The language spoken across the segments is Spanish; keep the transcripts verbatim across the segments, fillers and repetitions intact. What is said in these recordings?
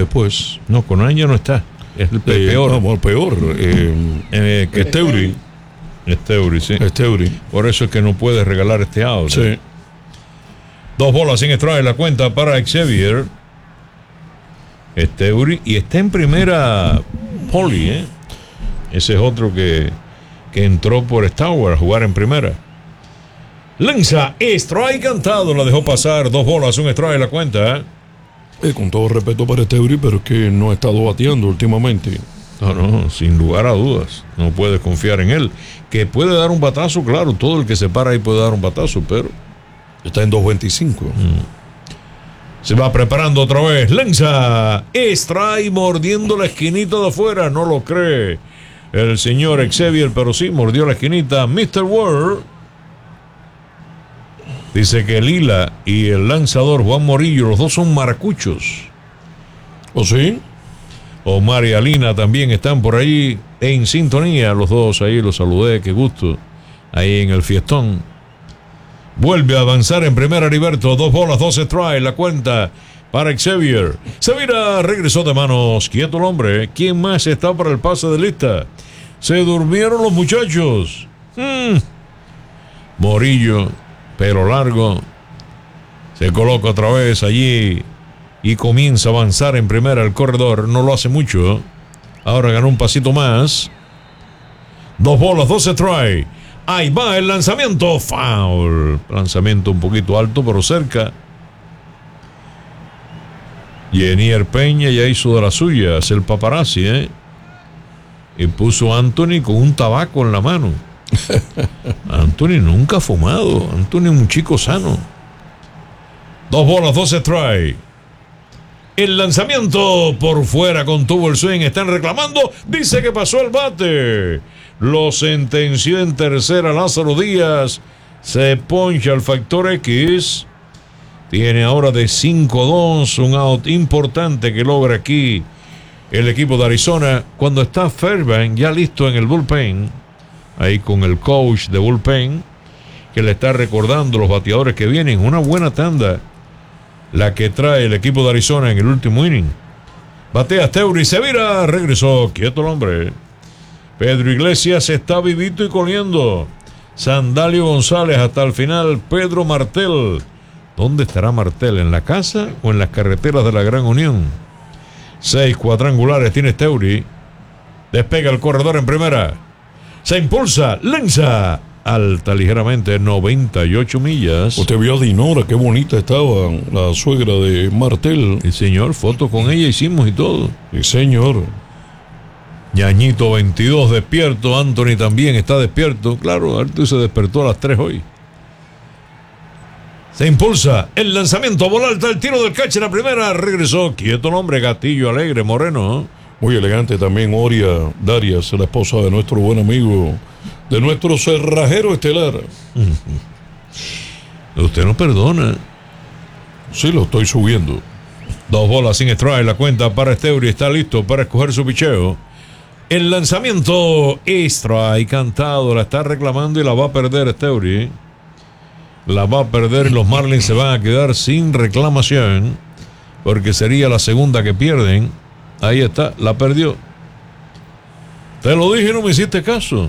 después. No, Conan ya no está. Es el pe- Eh, peor. No, peor. Eh, Eh, que Steuri. Steuri, sí. Steuri. Por eso es que no puede regalar este out. Sí. Dos bolas sin extraer la cuenta para Xavier. Steuri. Y está en primera Poli, ¿eh? Ese es otro que, que entró por Stauer a jugar en primera. Lanza, strike cantado, la dejó pasar. Dos bolas, un strike la cuenta. ¿eh? Eh, con todo respeto para Steuri, pero es que no ha estado bateando últimamente. No, no, sin lugar a dudas. No puedes confiar en él. Que puede dar un batazo, claro. Todo el que se para ahí puede dar un batazo, pero Está en dos veinticinco. se va preparando otra vez. Lanza, strike mordiendo la esquinita de afuera. No lo cree el señor Xavier, pero sí mordió la esquinita. mister World dice que Lila y el lanzador Juan Morillo, los dos son maracuchos. ¿O sí? Omar y Alina también están por ahí en sintonía. Los dos ahí los saludé, qué gusto. Ahí en el fiestón. Vuelve a avanzar en primera Heriberto. Dos bolas, dos strikes. La cuenta para Xavier. Sevilla regresó de manos. Quieto el hombre. ¿Quién más está para el pase de lista? Se durmieron los muchachos. Hmm. Morillo, pelo largo. Se coloca otra vez allí y comienza a avanzar en primera el corredor. No lo hace mucho. Ahora ganó un pasito más. Dos bolas, dos strikes. Ahí va el lanzamiento. Foul. Lanzamiento un poquito alto, pero cerca. Yenier Peña ya hizo de las suyas. El paparazzi, ¿eh? Y puso a Anthony con un tabaco en la mano. Anthony nunca ha fumado. Anthony es un chico sano. Dos bolas, dos strikes. El lanzamiento por fuera contuvo el swing. Están reclamando. Dice que pasó el bate. Lo sentenció en tercera Lázaro Díaz. Se poncha el factor X. Tiene ahora de cinco dos. Un out importante que logra aquí el equipo de Arizona. Cuando está Fairbanks ya listo en el bullpen. Ahí con el coach de bullpen. Que le está recordando los bateadores que vienen. Una buena tanda la que trae el equipo de Arizona en el último inning. Batea Steuri, se vira, regresó, quieto el hombre. Pedro Iglesias está vivito y corriendo. Sandalio González hasta el final. Pedro Martel. ¿Dónde estará Martel? ¿En la casa o en las carreteras de la Gran Unión? Seis cuadrangulares tiene Steuri. Despega el corredor en primera. Se impulsa, lanza. Alta ligeramente, noventa y ocho millas. Usted vio a Dinora, qué bonita estaba la suegra de Martel. El señor, foto con ella hicimos y todo. Sí, señor. Ñañito veintidós despierto. Anthony también está despierto. Claro, Arthur se despertó a las tres hoy. Se impulsa el lanzamiento, bola alta, el tiro del catcher a primera. Regresó, quieto el hombre, gatillo alegre, Moreno. Muy elegante también Oria Darias, la esposa de nuestro buen amigo, de nuestro cerrajero estelar. Usted no perdona. Sí, lo estoy subiendo. Dos bolas sin strike, la cuenta para Steuri. Está listo para escoger su picheo. El lanzamiento, strike cantado. La está reclamando y la va a perder Steuri. La va a perder y los Marlins se van a quedar sin reclamación. Porque sería la segunda que pierden. Ahí está, la perdió. Te lo dije y no me hiciste caso.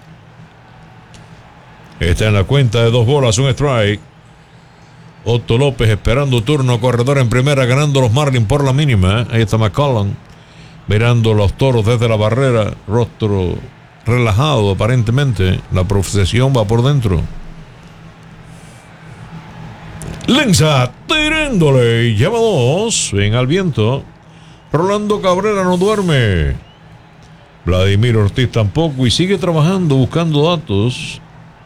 Está en la cuenta de dos bolas, un strike. Otto López esperando turno, corredor en primera, ganando los Marlins por la mínima. Ahí está McCollum, mirando los toros desde la barrera, rostro relajado aparentemente. La procesión va por dentro. Lanza, tirándole, lleva dos, ven al viento. Rolando Cabrera no duerme. Vladimir Ortiz tampoco y sigue trabajando, buscando datos.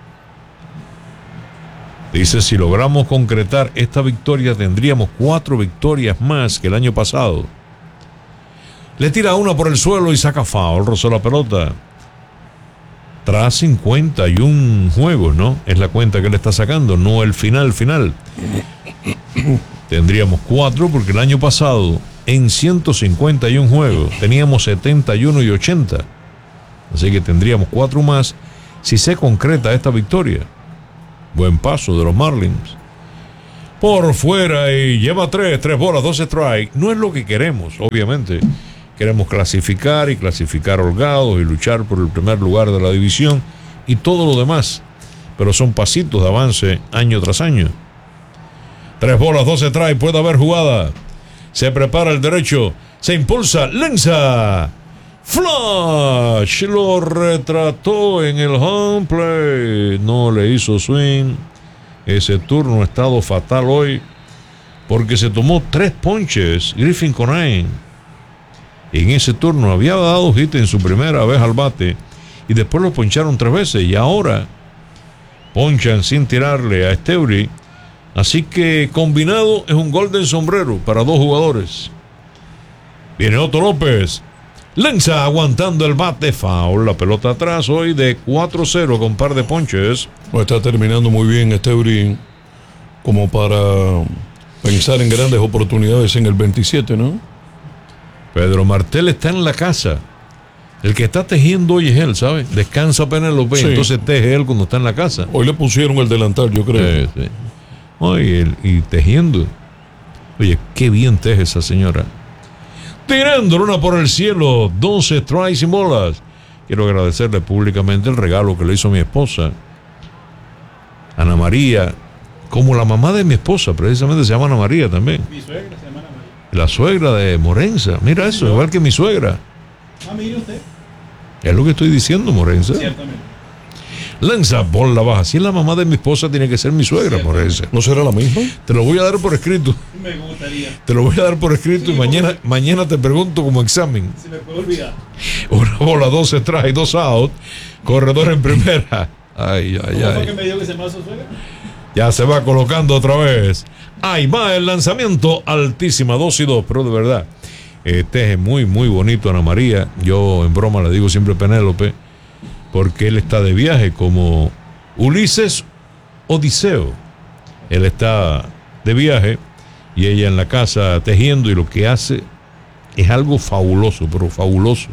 Dice, si logramos concretar esta victoria, tendríamos cuatro victorias más que el año pasado. Le tira una por el suelo y saca foul, rozó la pelota. Tras cincuenta y uno juegos, ¿no? Es la cuenta que le está sacando, no el final final. Tendríamos cuatro porque el año pasado, en ciento cincuenta y uno juegos, teníamos setenta y uno y ochenta. Así que tendríamos cuatro más si se concreta esta victoria. Buen paso de los Marlins. por fuera y lleva tres, tres bolas, dos strikes. No es lo que queremos, obviamente. Queremos clasificar y clasificar holgados y luchar por el primer lugar de la división y todo lo demás. Pero son pasitos de avance año tras año. Tres bolas, dos strikes, puede haber jugada. Se prepara el derecho, se impulsa, lanza. Flash lo retrató en el home play. No le hizo swing. Ese turno ha estado fatal hoy porque se tomó tres ponches Griffin Conine. En ese turno había dado hit en su primera vez al bate y después lo poncharon tres veces y ahora ponchan sin tirarle a Esteury. Así que combinado es un golden sombrero para dos jugadores. Viene Otto López. Lanza aguantando el bate, foul, la pelota atrás hoy de cuatro cero con par de ponches. No está terminando muy bien Esteury como para pensar en grandes oportunidades en el veintisiete, ¿no? Pedro Martel está en la casa. El que está tejiendo hoy es él, ¿sabes? Descansa Penélope, sí. Entonces teje él cuando está en la casa. Hoy le pusieron el delantal, yo creo. Sí, sí. Oye, y tejiendo. Oye, qué bien teje esa señora. Tirando una por el cielo, doce strikes sin bolas. Quiero agradecerle públicamente el regalo que le hizo mi esposa, Ana María, como la mamá de mi esposa, precisamente se llama Ana María también. Mi suegra se llama Ana María. La suegra de Morenza, mira eso, igual que mi suegra. Ah, mire usted. Es lo que estoy diciendo, Morenza. Ciertamente. Lanza por la baja. Si es la mamá de mi esposa, tiene que ser mi suegra, Morenza. ¿No será la misma? Te lo voy a dar por escrito. Me gustaría. Te lo voy a dar por escrito sí, y mañana, porque... mañana te pregunto como examen. Se me puede olvidar. Una bola, dos strikes, dos out. Corredor en primera. Ay, ay, ¿Cómo ay. fue que me dijo que se llama su suegra? Ya se va colocando otra vez. Ahí va el lanzamiento, altísima, dos y dos, pero de verdad, este es muy, muy bonito, Ana María. Yo en broma le digo siempre Penélope, porque él está de viaje como Ulises Odiseo. Él está de viaje y ella en la casa tejiendo y lo que hace es algo fabuloso, pero fabuloso.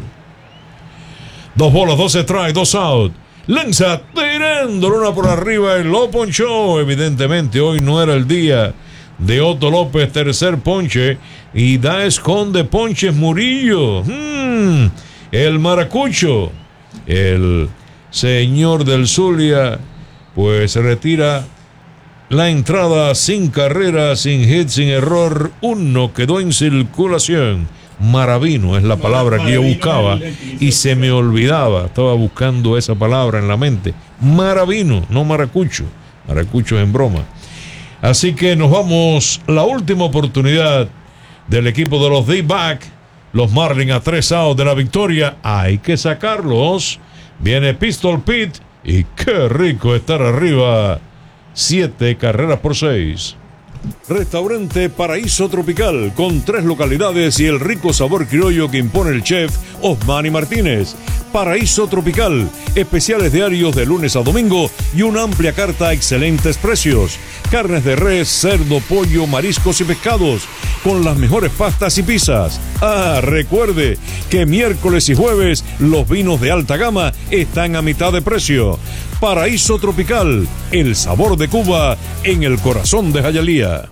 Dos bolas, dos strikes, dos out. Lanza tirándolo una por arriba y lo ponchó. Evidentemente hoy no era el día de Otto López, tercer ponche. Y da esconde ponches Murillo. Hmm, el maracucho. El señor del Zulia pues retira la entrada sin carrera, sin hit, sin error. Uno quedó en circulación. Maravino es la palabra que yo buscaba y se me olvidaba. Estaba buscando esa palabra en la mente. Maravino, no maracucho. Maracucho es en broma. Así que nos vamos. La última oportunidad del equipo de los D-Back. Los Marlins a tres outs de la victoria. Hay que sacarlos. Viene Pistol Pete. Y qué rico estar arriba. Siete carreras por seis. Restaurante Paraíso Tropical, con tres localidades y el rico sabor criollo que impone el chef Osmani Martínez. Paraíso Tropical, especiales diarios de lunes a domingo y una amplia carta a excelentes precios. Carnes de res, cerdo, pollo, mariscos y pescados, con las mejores pastas y pizzas. Ah, recuerde que miércoles y jueves los vinos de alta gama están a mitad de precio. Paraíso Tropical, el sabor de Cuba en el corazón de Hialeah.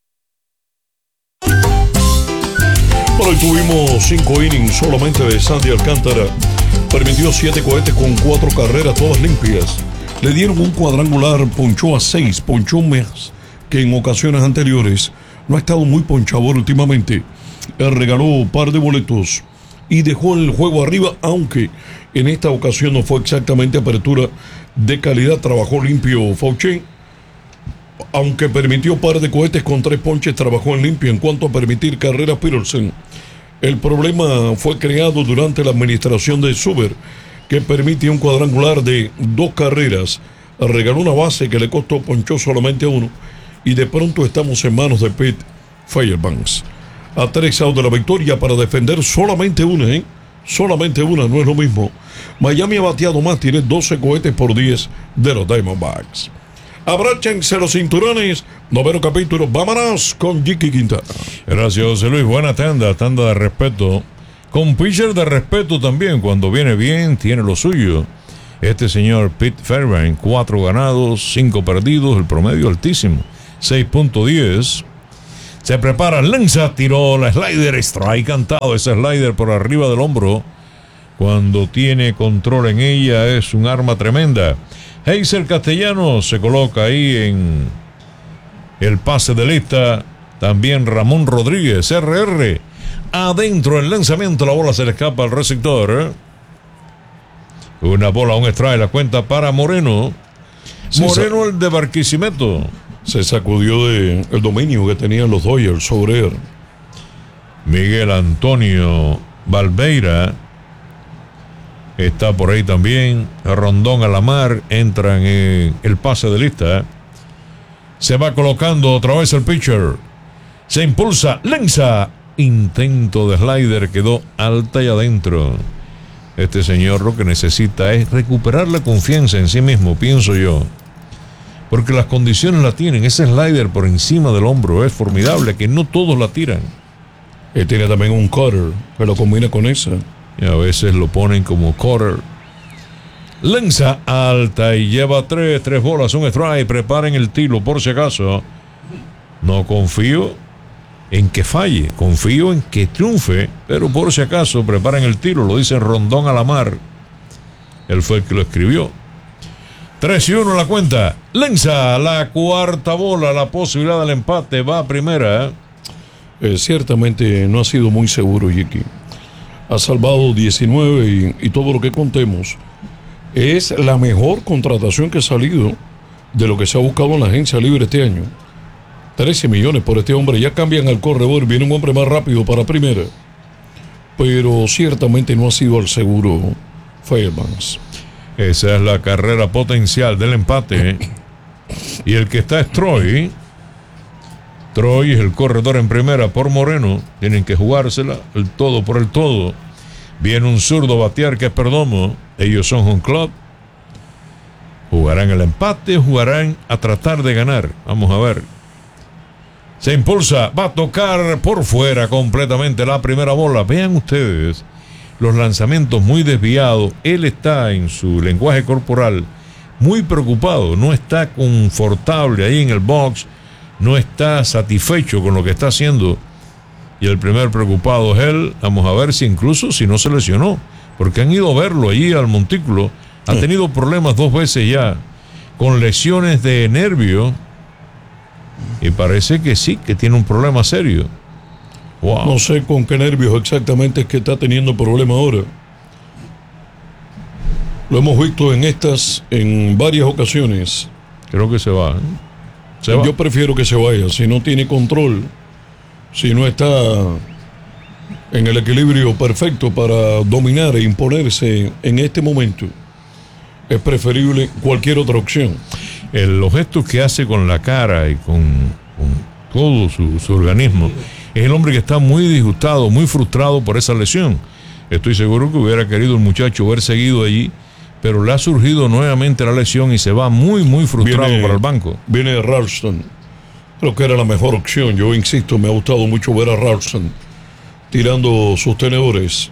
Hoy tuvimos cinco innings solamente de Sandy Alcántara. Permitió siete cohetes con cuatro carreras, todas limpias. Le dieron un cuadrangular, ponchó a seis, ponchó más que en ocasiones anteriores. No ha estado muy ponchador últimamente. Él regaló un par de boletos y dejó el juego arriba, aunque en esta ocasión no fue exactamente apertura de calidad. Trabajó limpio Fauché. Aunque permitió par de cohetes con tres ponches, trabajó en limpio. En cuanto a permitir carreras, Peterson, el problema fue creado durante la administración de Suber, que permite un cuadrangular de dos carreras. Regaló una base que le costó, ponchó solamente uno, y de pronto estamos en manos de Pete Fairbanks. A tres outs de la victoria para defender solamente una, ¿eh? Solamente una, no es lo mismo. Miami ha bateado más, tiene doce cohetes por diez de los Diamondbacks. Abráchense los cinturones. Noveno capítulo. Vámonos con Jiki Quintana. Gracias, José Luis. Buena tanda, tanda de respeto. Con pitcher de respeto también. Cuando viene bien, tiene lo suyo. Este señor Pete Fairbanks, cuatro ganados, cinco perdidos, el promedio altísimo. seis punto diez. Se prepara, lanza, tiró la slider, strike cantado. Ese slider por arriba del hombro. Cuando tiene control en ella es un arma tremenda. Heiser Castellanos se coloca ahí en el pase de lista. También Ramón Rodríguez, R R. Adentro el lanzamiento, la bola se le escapa al receptor. Una bola, un strike, la cuenta para Moreno. Moreno, el de Barquisimeto. Se sacudió de el dominio que tenían los Dodgers sobre él. Miguel Antonio Valveira está por ahí también. Rondón Alamar entra en el pase de lista. Se va colocando otra vez el pitcher. Se impulsa, lanza. Intento de slider, quedó alta y adentro. Este señor lo que necesita es recuperar la confianza en sí mismo, pienso yo. Porque las condiciones la tienen. Ese slider por encima del hombro es formidable, que no todos la tiran. Él tiene también un cutter que lo combina con esa. Y a veces lo ponen como cutter. Lanza alta y lleva tres, tres bolas, un strike. Preparen el tiro por si acaso. No confío en que falle, confío en que triunfe, pero por si acaso preparen el tiro, lo dice Rondón Alamar. Él fue el que lo escribió. tres y uno la cuenta. Lanza la cuarta bola, la posibilidad del empate, va a primera. Eh, ciertamente no ha sido muy seguro, Jiki. Ha salvado diecinueve y, y todo lo que contemos. Es la mejor contratación que ha salido de lo que se ha buscado en la agencia libre este año. trece millones por este hombre. Ya cambian al corredor, viene un hombre más rápido para primera. Pero ciertamente no ha sido al seguro Fairbanks. Esa es la carrera potencial del empate. Y el que está es Troy. Troy es el corredor en primera por Moreno. Tienen que jugársela, el todo por el todo. Viene un zurdo a batear que es Perdomo. Ellos son home club. Jugarán el empate, jugarán a tratar de ganar. Vamos a ver. Se impulsa, va a tocar por fuera completamente la primera bola. Vean ustedes los lanzamientos muy desviados. Él está en su lenguaje corporal muy preocupado, no está confortable ahí en el box, no está satisfecho con lo que está haciendo. Y el primer preocupado es él. Vamos a ver si incluso si no se lesionó, porque han ido a verlo allí al montículo. Ha tenido problemas dos veces ya con lesiones de nervio. Y parece que sí, que tiene un problema serio. Wow. No sé con qué nervios exactamente es que está teniendo problema ahora. Lo hemos visto en estas, en varias ocasiones. Creo que se va. ¿eh? ¿Se Yo va? prefiero que se vaya. Si no tiene control, si no está en el equilibrio perfecto para dominar e imponerse en este momento, es preferible cualquier otra opción. El, los gestos que hace con la cara y con, con todo su, su organismo, es el hombre que está muy disgustado, muy frustrado por esa lesión. Estoy seguro que hubiera querido el muchacho haber seguido allí, pero le ha surgido nuevamente la lesión y se va muy, muy frustrado Viene, para el banco. Viene Ralston. Creo que era la mejor opción. Yo insisto, me ha gustado mucho ver a Ralston tirando sus tenedores.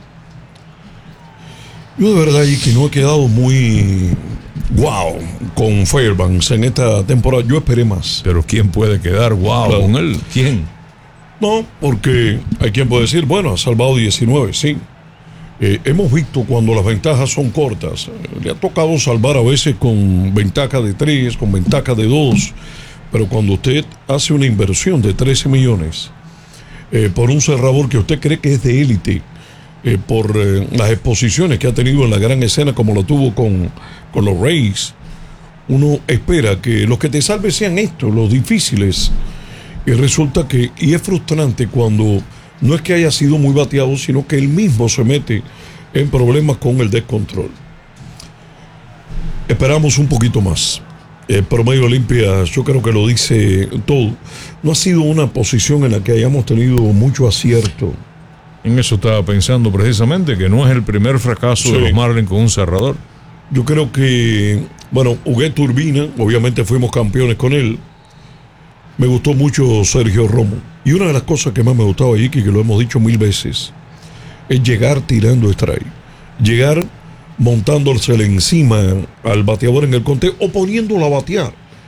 Yo de verdad, que no he quedado muy wow con Fairbanks en esta temporada. Yo esperé más. Pero ¿quién puede quedar wow Claro. con él? ¿Quién? No, porque hay quien puede decir, bueno, ha salvado diecinueve, sí. Eh, hemos visto cuando las ventajas son cortas. Eh, le ha tocado salvar a veces con ventaja de tres, con ventaja de dos. Pero cuando usted hace una inversión de trece millones eh, por un cerrador que usted cree que es de élite, eh, por eh, las exposiciones que ha tenido en la gran escena como lo tuvo con, con los Rays, uno espera que los que te salven sean estos, los difíciles. Y resulta que, y es frustrante cuando no es que haya sido muy bateado, sino que él mismo se mete en problemas con el descontrol. Esperamos un poquito más. El promedio Olimpia, yo creo que lo dice todo. No ha sido una posición en la que hayamos tenido mucho acierto. En eso estaba pensando precisamente, que no es el primer fracaso Sí. de los Marlins con un cerrador. Yo creo que, bueno, Huguet Urbina, obviamente fuimos campeones con él. Me gustó mucho Sergio Romo. Y una de las cosas que más me gustaba allí, que lo hemos dicho mil veces, es llegar tirando strike. Llegar montándosele encima al bateador en el conteo o poniéndolo a batear.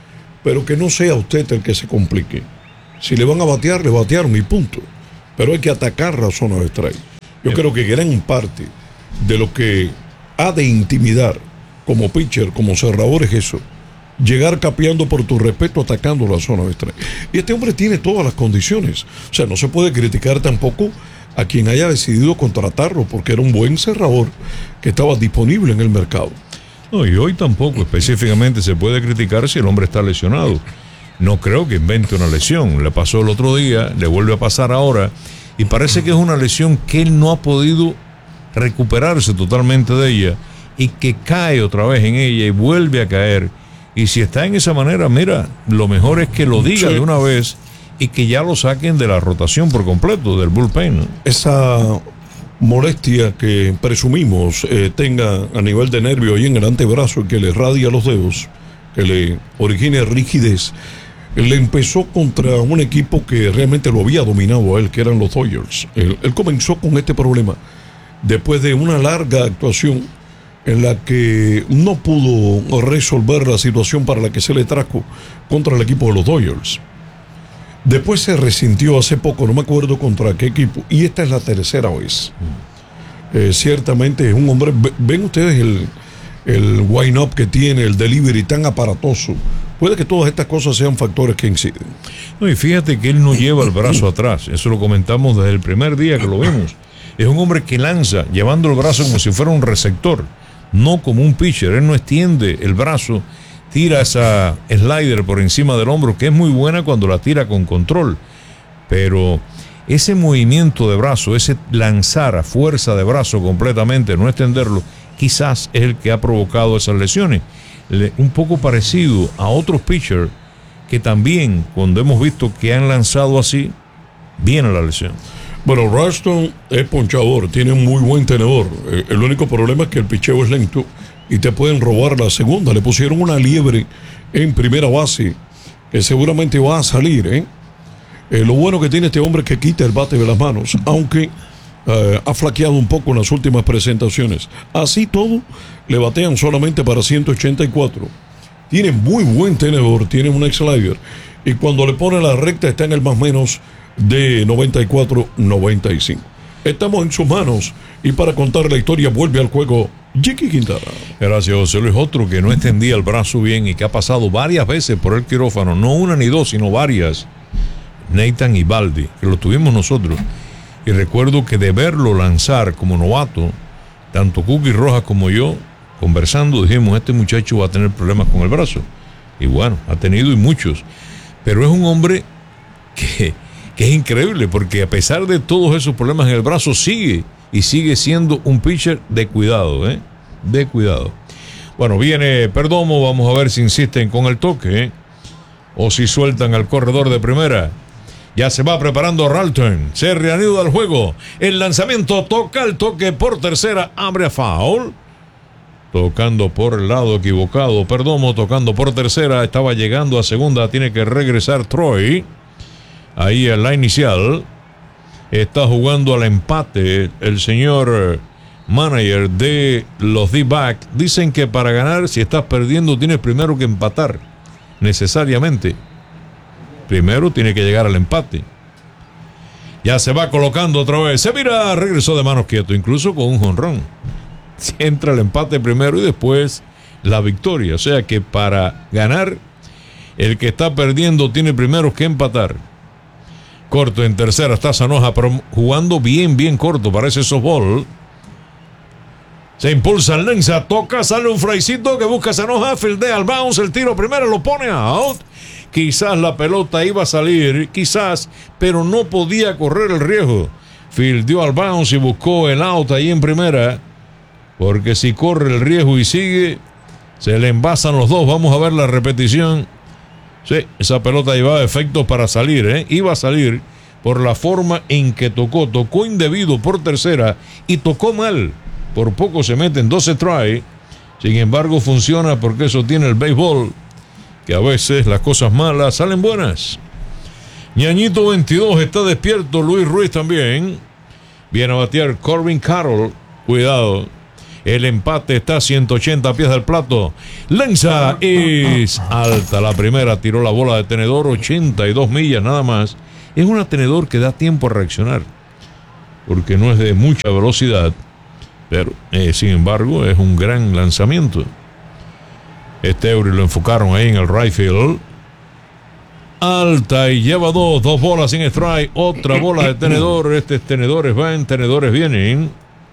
pero que no sea usted el que se complique. Si le van a batear, le batearon y punto. Pero hay que atacar la zona de strike. Yo Bien. creo que gran parte de lo que ha de intimidar como pitcher, como cerrador, es eso. Llegar capeando por tu respeto, atacando la zona de strike. Y este hombre tiene todas las condiciones. O sea, no se puede criticar tampoco a quien haya decidido contratarlo, porque era un buen cerrador que estaba disponible en el mercado. No, y hoy tampoco específicamente se puede criticar si el hombre está lesionado. No creo que invente una lesión. Le pasó el otro día, le vuelve a pasar ahora, y parece que es una lesión que él no ha podido recuperarse totalmente de ella, y que cae otra vez en ella y vuelve a caer. Y si está en esa manera, mira, lo mejor es que lo diga Sí. de una vez y que ya lo saquen de la rotación por completo, del bullpen, ¿no? Esa molestia que presumimos eh, tenga a nivel de nervio y en el antebrazo, que le radia los dedos, que le origine rigidez, le empezó contra un equipo que realmente lo había dominado a él, que eran los Dodgers. Él, él comenzó con este problema después de una larga actuación en la que no pudo resolver la situación para la que se le trajo contra el equipo de los Dodgers. Después se resintió hace poco, no me acuerdo contra qué equipo, y esta es la tercera vez. Eh, ciertamente es un hombre, ve- ven ustedes el, el wind-up que tiene, el delivery tan aparatoso. Puede que todas estas cosas sean factores que inciden. No, y fíjate que él no lleva el brazo atrás, eso lo comentamos desde el primer día que lo vimos. Es un hombre que lanza llevando el brazo como si fuera un receptor, no como un pitcher. Él no extiende el brazo, tira esa slider por encima del hombro, que es muy buena cuando la tira con control, pero ese movimiento de brazo, ese lanzar a fuerza de brazo completamente, no extenderlo, quizás es el que ha provocado esas lesiones. Le- un poco parecido a otros pitchers que también, cuando hemos visto que han lanzado así, viene la lesión. Bueno, Ralston es ponchador, tiene un muy buen tenedor. Eh, el único problema es que el picheo es lento y te pueden robar la segunda. Le pusieron una liebre en primera base que seguramente va a salir, ¿eh? Eh, lo bueno que tiene este hombre es que quita el bate de las manos, aunque eh, ha flaqueado un poco en las últimas presentaciones. Así todo, le batean solamente para ciento ochenta y cuatro. Tiene muy buen tenedor, tiene un slider, y cuando le pone la recta está en el más menos de noventa y cuatro noventa y cinco. Estamos en sus manos, y para contar la historia vuelve al juego Jiki Quintana. Gracias, José Luis. Otro que no extendía el brazo bien y que ha pasado varias veces por el quirófano, no una ni dos, sino varias, Nathan Eovaldi, que lo tuvimos nosotros. Y recuerdo que de verlo lanzar como novato, tanto Cookie Rojas como yo, conversando, dijimos, este muchacho va a tener problemas con el brazo. Y bueno, ha tenido y muchos. Pero es un hombre que, que es increíble, porque a pesar de todos esos problemas en el brazo, sigue y sigue siendo un pitcher de cuidado, ¿eh? De cuidado. Bueno, viene Perdomo, vamos a ver si insisten con el toque, ¿eh? O si sueltan al corredor de primera. Ya se va preparando Ralston, se reanuda el juego. El lanzamiento toca el toque por tercera, abre a foul. Tocando por el lado equivocado, Perdomo tocando por tercera, estaba llegando a segunda, tiene que regresar Troy. Ahí en la inicial. Está jugando al empate el señor manager de los D-Backs. Dicen que para ganar, si estás perdiendo, tienes primero que empatar. Necesariamente. Primero tiene que llegar al empate. Ya se va colocando otra vez. Se mira, regresó de manos quieto, incluso con un jonrón. Entra el empate primero y después la victoria. O sea que para ganar, el que está perdiendo tiene primero que empatar. Corto en tercera está Sanoja, pero jugando bien, bien corto, parece softball. Se impulsa el lanza, toca, sale un fraycito que busca Sanoja, fildea al bounce, el tiro primero lo pone out. Quizás la pelota iba a salir, quizás, pero no podía correr el riesgo. Fildeó al bounce y buscó el out ahí en primera, porque si corre el riesgo y sigue, se le envasan los dos. Vamos a ver la repetición. Sí, esa pelota llevaba efectos para salir, ¿eh? Iba a salir por la forma en que tocó. Tocó indebido por tercera y tocó mal. Por poco se mete en doce try. Sin embargo, funciona porque eso tiene el béisbol, que a veces las cosas malas salen buenas. Ñañito veintidós está despierto. Luis Ruiz también. Viene a batear Corbin Carroll. Cuidado. El empate está a ciento ochenta pies del plato. Lanza es alta. La primera tiró la bola de tenedor, ochenta y dos millas nada más. Es un tenedor que da tiempo a reaccionar, porque no es de mucha velocidad, pero eh, sin embargo es un gran lanzamiento. Este Eury lo enfocaron ahí en el right field. Alta y lleva dos, dos bolas sin strike, otra bola de tenedor. Estos tenedores van, tenedores vienen.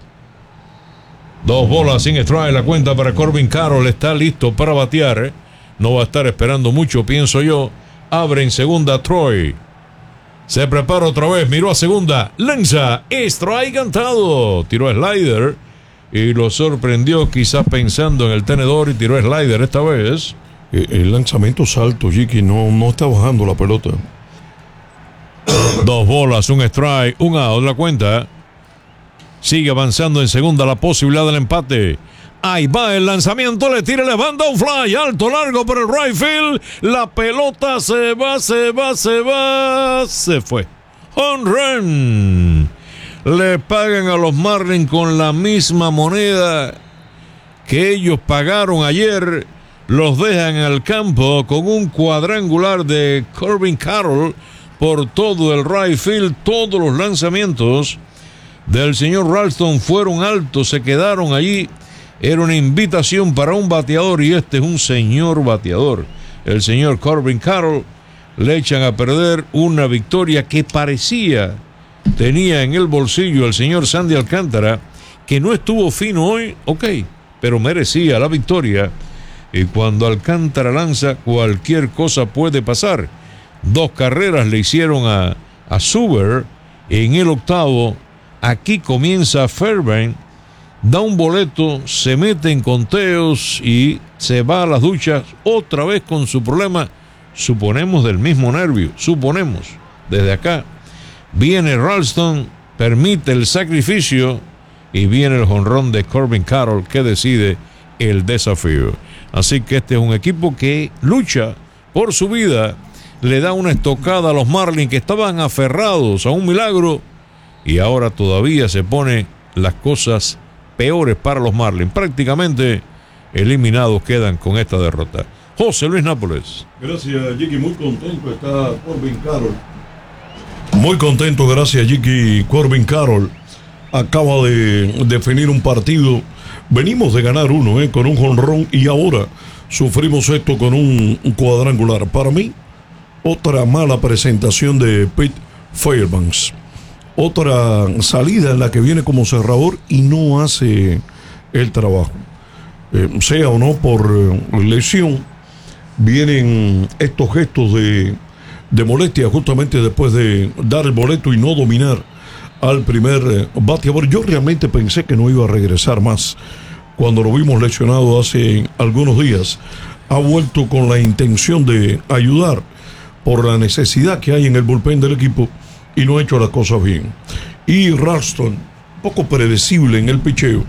Dos bolas sin strike, la cuenta para Corbin Carroll. Está listo para batear. No va a estar esperando mucho, pienso yo. Abre en segunda Troy. Se prepara otra vez, miró a segunda. Lanza, strike cantado. Tiró slider y lo sorprendió, quizás pensando en el tenedor, y tiró slider esta vez. El lanzamiento salto, Jiki, no, no está bajando la pelota. Dos bolas, un strike, un out, la cuenta. Sigue avanzando en segunda la posibilidad del empate. Ahí va el lanzamiento, le tira, le manda un fly alto, largo por el right field. La pelota se va, se va, se va. Se fue. Home run. Le pagan a los Marlins con la misma moneda que ellos pagaron ayer. Los dejan al campo con un cuadrangular de Corbin Carroll por todo el right field. Todos los lanzamientos del señor Ralston fueron altos, se quedaron allí. Era una invitación para un bateador y este es un señor bateador. El señor Corbin Carroll. Le echan a perder una victoria que parecía tenía en el bolsillo el señor Sandy Alcántara, que no estuvo fino hoy, ok, pero merecía la victoria. Y cuando Alcántara lanza, cualquier cosa puede pasar. Dos carreras le hicieron a, a Suber en el octavo. Aquí comienza Fairbairn, da un boleto, se mete en conteos y se va a las duchas otra vez con su problema, suponemos del mismo nervio, suponemos, desde acá. Viene Ralston, permite el sacrificio y viene el jonrón de Corbin Carroll que decide el desafío. Así que este es un equipo que lucha por su vida, le da una estocada a los Marlins que estaban aferrados a un milagro y ahora todavía se pone las cosas peores para los Marlins. Prácticamente eliminados quedan con esta derrota. José Luis Nápoles. Gracias, Jiki, muy contento está Corbin Carroll. Muy contento, gracias, Jiki. Corbin Carroll acaba de definir un partido. Venimos de ganar uno, eh, con un jonrón, y ahora sufrimos esto con un, un cuadrangular. Para mí, otra mala presentación de Pete Fairbanks. Otra salida en la que viene como cerrador y no hace el trabajo. Eh, sea o no por eh, lesión, vienen estos gestos de, de molestia justamente después de dar el boleto y no dominar al primer eh, bateador. Yo realmente pensé que no iba a regresar más. Cuando lo vimos lesionado hace algunos días, ha vuelto con la intención de ayudar por la necesidad que hay en el bullpen del equipo y no ha hecho las cosas bien. Y Ralston, poco predecible en el picheo.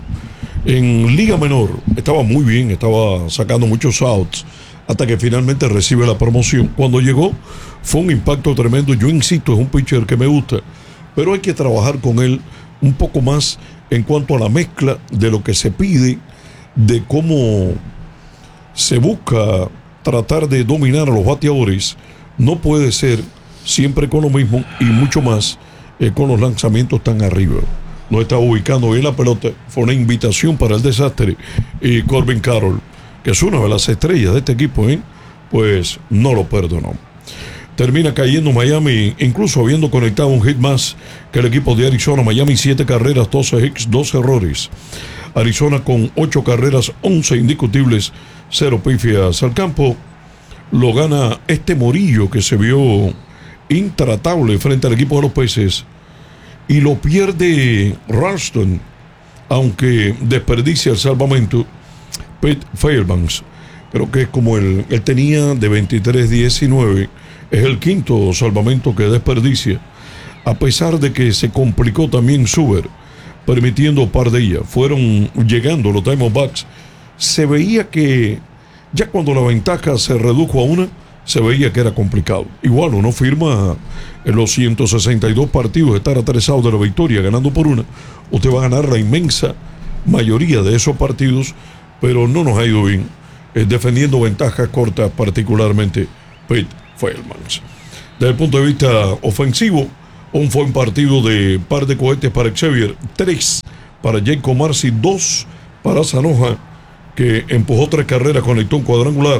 En Liga Menor estaba muy bien, estaba sacando muchos outs hasta que finalmente recibe la promoción. Cuando llegó fue un impacto tremendo. Yo insisto, es un pitcher que me gusta, pero hay que trabajar con él un poco más en cuanto a la mezcla de lo que se pide, de cómo se busca tratar de dominar a los bateadores. No puede ser siempre con lo mismo y mucho más eh, con los lanzamientos tan arriba. No está ubicando bien la pelota. Fue una invitación para el desastre. Y Corbin Carroll, que es una de las estrellas de este equipo, ¿eh? pues no lo perdonó. Termina cayendo Miami, incluso habiendo conectado un hit más que el equipo de Arizona. Miami, siete carreras, doce hits, dos errores. Arizona con ocho carreras, once indiscutibles, cero pifias al campo. Lo gana este Morillo, que se vio intratable frente al equipo de los Peces. Y lo pierde Ralston, aunque desperdicia el salvamento. Pete Fairbanks, creo que es como él, él tenía de veintitrés diecinueve, es el quinto salvamento que desperdicia, a pesar de que se complicó también Suber, permitiendo par de ellas. Fueron llegando los Diamondbacks. Se veía que ya cuando la ventaja se redujo a una, se veía que era complicado. Igual uno firma en los ciento sesenta y dos partidos, estar atravesado de la victoria, ganando por una. Usted va a ganar la inmensa mayoría de esos partidos, pero no nos ha ido bien eh, defendiendo ventajas cortas, particularmente Pete Fairmans. Desde el punto de vista ofensivo, un buen partido de par de cohetes para Xavier, tres para Jacob Marcy, dos para Sanoja, que empujó tres carreras, conectó un cuadrangular.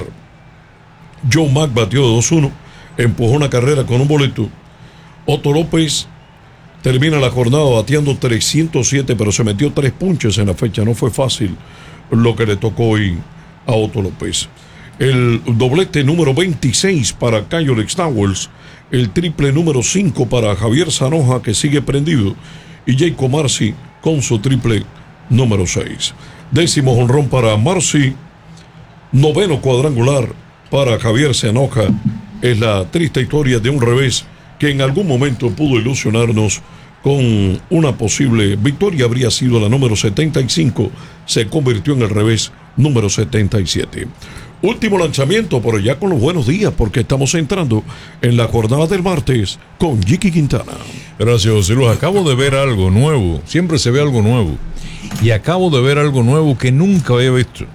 Joe Mack batió de dos uno, empujó una carrera con un boleto. Otto López termina la jornada bateando trescientos siete, pero se metió tres punches en la fecha. No fue fácil lo que le tocó hoy a Otto López. El doblete número veintiséis para Kyle Stowers, el triple número cinco para Javier Sanoja, que sigue prendido, y Jacob Marcy con su triple número seis. Décimo jonrón para Marcy, noveno cuadrangular para Javier Sanoja. Es la triste historia de un revés que en algún momento pudo ilusionarnos con una posible victoria. Habría sido la número setenta y cinco, se convirtió en el revés número setenta y siete. Último lanzamiento, pero ya con los buenos días, porque estamos entrando en la jornada del martes con Jiki Quintana. Gracias, José Luis. Acabo de ver algo nuevo. Siempre se ve algo nuevo. Y acabo de ver algo nuevo que nunca había visto.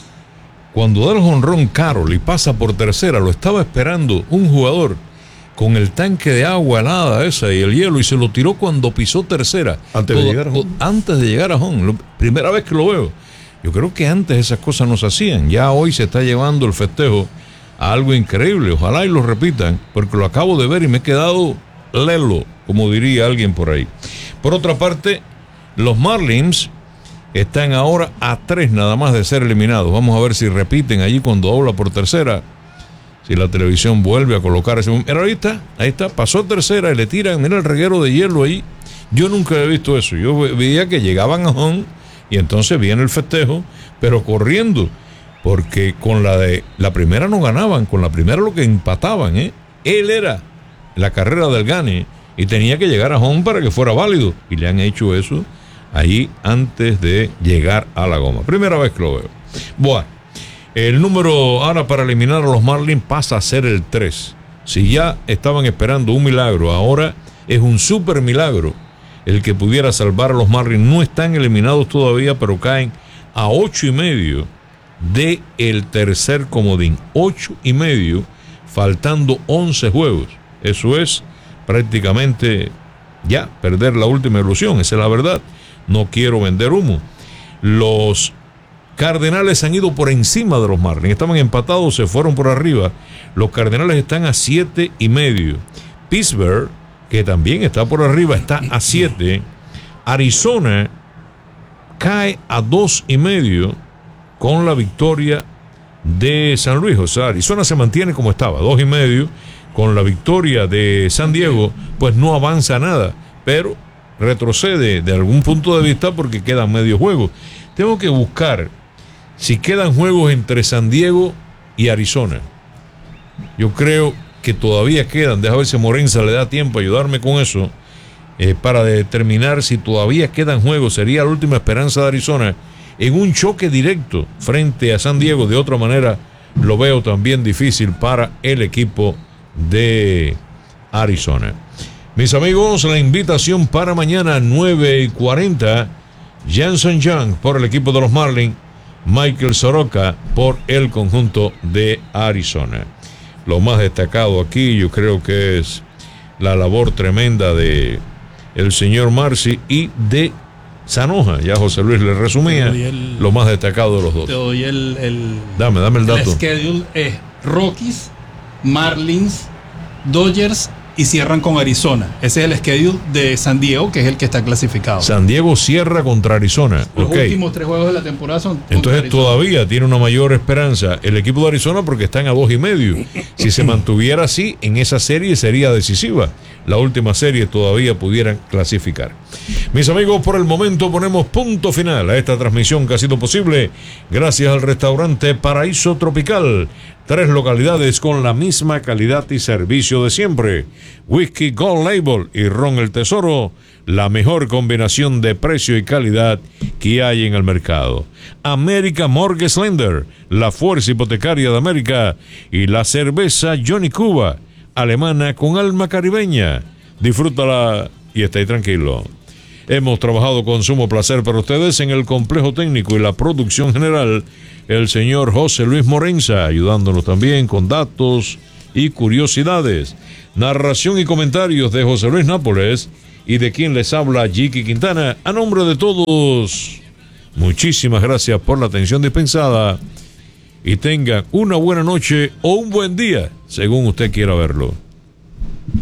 Cuando da el jonrón Carroll y pasa por tercera, lo estaba esperando un jugador con el tanque de agua helada esa y el hielo, y se lo tiró cuando pisó tercera. Antes de llegar a home. Antes de llegar a home. Primera vez que lo veo. Yo creo que antes esas cosas no se hacían. Ya hoy se está llevando el festejo a algo increíble. Ojalá y lo repitan, porque lo acabo de ver y me he quedado lelo, como diría alguien por ahí. Por otra parte, los Marlins están ahora a tres nada más de ser eliminados. Vamos a ver si repiten allí cuando dobla por tercera. Si la televisión vuelve a colocar ese... Mira, ahí está, ahí está, pasó tercera y le tiran, mira el reguero de hielo ahí. Yo nunca he visto eso. Yo veía que llegaban a home y entonces viene el festejo, pero corriendo, porque con la de la primera no ganaban, con la primera lo que empataban, ¿eh? Él era la carrera del gane y tenía que llegar a home para que fuera válido, y le han hecho eso ahí antes de llegar a la goma. Primera vez que lo veo. Bueno, el número ahora para eliminar a los Marlins pasa a ser el tres. Si ya estaban esperando un milagro, ahora es un super milagro el que pudiera salvar a los Marlins. No están eliminados todavía, pero caen a ocho y medio de el tercer comodín. Ocho y medio, faltando once juegos. Eso es prácticamente ya perder la última ilusión. Esa es la verdad. No quiero vender humo. Los Cardenales han ido por encima de los Marlins. Estaban empatados, se fueron por arriba. Los Cardenales están a siete y medio. Pittsburgh, que también está por arriba, está a siete. Arizona cae a dos y medio con la victoria de San Luis. O sea, Arizona se mantiene como estaba, dos y medio. Con la victoria de San Diego, pues no avanza nada, pero retrocede de algún punto de vista porque quedan medio juegos. Tengo que buscar si quedan juegos entre San Diego y Arizona. Yo creo que todavía quedan. Deja ver si Morenza le da tiempo a ayudarme con eso, eh, para determinar si todavía quedan juegos. Sería la última esperanza de Arizona en un choque directo frente a San Diego. De otra manera lo veo también difícil para el equipo de Arizona. Mis amigos, la invitación para mañana nueve y cuarenta, Jansen Young por el equipo de los Marlins, Michael Soroka por el conjunto de Arizona. Lo más destacado aquí yo creo que es la labor tremenda de el señor Marcy y de Sanoja. Ya José Luis le resumía el, lo más destacado de los dos. Te doy el, el dame, dame el dato. El schedule es Rockies, Marlins, Dodgers y cierran con Arizona. Ese es el schedule de San Diego, que es el que está clasificado. San Diego cierra contra Arizona. Los okay. últimos tres juegos de la temporada son contra Entonces Arizona. Todavía tiene una mayor esperanza el equipo de Arizona porque están a dos y medio. Si se mantuviera así, en esa serie sería decisiva. La última serie todavía pudieran clasificar. Mis amigos, por el momento ponemos punto final a esta transmisión que ha sido posible gracias al restaurante Paraíso Tropical. Tres localidades con la misma calidad y servicio de siempre. Whisky Gold Label y Ron el Tesoro, la mejor combinación de precio y calidad que hay en el mercado. América Mortgage Lender, la fuerza hipotecaria de América, y la cerveza Johnny Cuba, alemana con alma caribeña. Disfrútala y está ahí tranquilo. Hemos trabajado con sumo placer para ustedes en el complejo técnico y la producción general, el señor José Luis Morenza, ayudándonos también con datos y curiosidades. Narración y comentarios de José Luis Nápoles y de quien les habla, Jiki Quintana. A nombre de todos, muchísimas gracias por la atención dispensada y tengan una buena noche o un buen día, según usted quiera verlo.